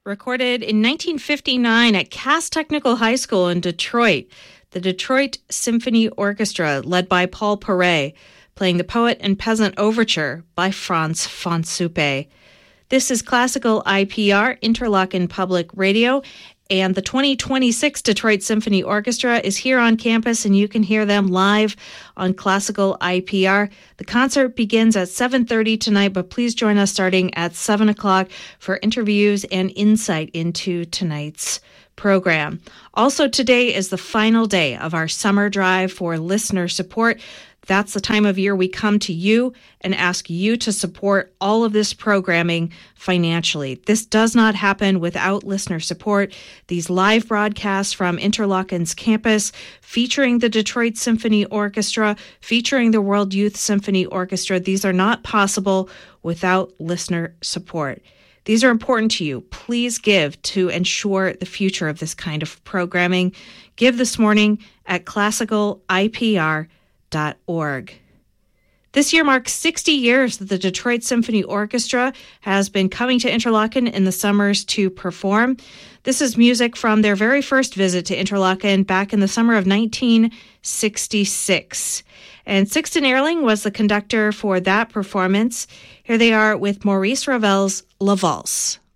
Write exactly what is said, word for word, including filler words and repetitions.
recorded in nineteen fifty-nine at Cass Technical High School in Detroit. The Detroit Symphony Orchestra, led by Paul Paray, playing the Poet and Peasant Overture by Franz von Suppe. This is Classical I P R, Interlochen Public Radio, and the twenty twenty-six Detroit Symphony Orchestra is here on campus, and you can hear them live on Classical I P R. The concert begins at seven thirty tonight, but please join us starting at seven o'clock for interviews and insight into tonight's program. Also, today is the final day of our summer drive for listener support. That's the time of year we come to you and ask you to support all of this programming financially. This does not happen without listener support. These live broadcasts from Interlochen's campus featuring the Detroit Symphony Orchestra, featuring the World Youth Symphony Orchestra, these are not possible without listener support. These are important to you. Please give to ensure the future of this kind of programming. Give this morning at classical I P R dot org. This year marks sixty years that the Detroit Symphony Orchestra has been coming to Interlochen in the summers to perform. This is music from their very first visit to Interlochen back in the summer of nineteen sixty-six. And Sixten Ehrling was the conductor for that performance. Here they are with Maurice Ravel's La Valse.